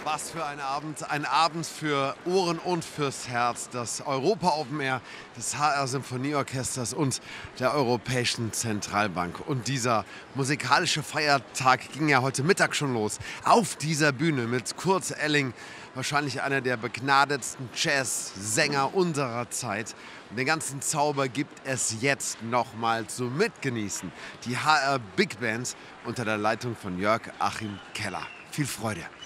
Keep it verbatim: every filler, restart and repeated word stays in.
Was für ein Abend, ein Abend für Ohren und fürs Herz. Das Europa Open Air des H R Symphonieorchesters und der Europäischen Zentralbank. Und dieser musikalische Feiertag ging ja heute Mittag schon los. Auf dieser Bühne mit Kurt Elling, wahrscheinlich einer der begnadetsten Jazzsänger unserer Zeit. Und den ganzen Zauber gibt es jetzt nochmal zum Mitgenießen. Die H R Big Band unter der Leitung von Jörg Achim Keller. Viel Freude.